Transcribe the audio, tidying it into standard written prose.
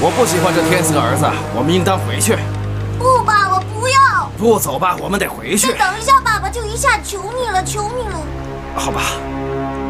我不喜欢这天赐的儿子，我们应当回去。 不，爸爸，不要！ 不走吧，我们得回去。 再等一下，爸爸，就一下，求你了，求你了。 好吧，